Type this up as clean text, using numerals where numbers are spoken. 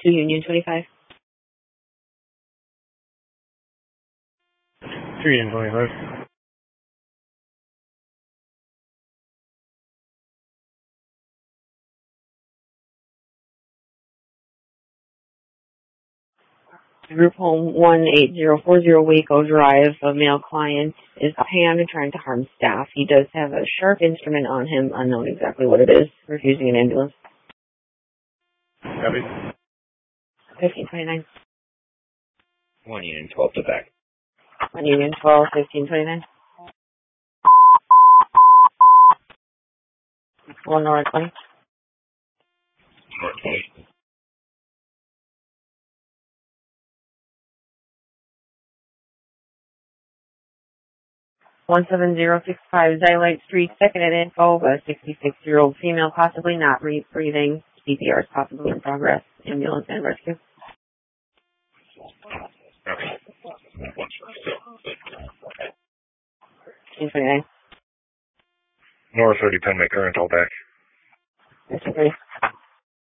2 Union 25. 2 Union 25. Group home 18040 Waco Drive. A male client is hand and trying to harm staff. He does have a sharp instrument on him, unknown exactly what it is, refusing an ambulance. Copy. 1529. 1 Union 12 to back. 1 Union 12, 1529. 1 North 20. North 20. 17065 Daylight Street, second and info, a 66-year-old female, possibly not breathing. CPR is possibly in progress. Ambulance and rescue. Okay. 1529. North 3010, make current all back. 53.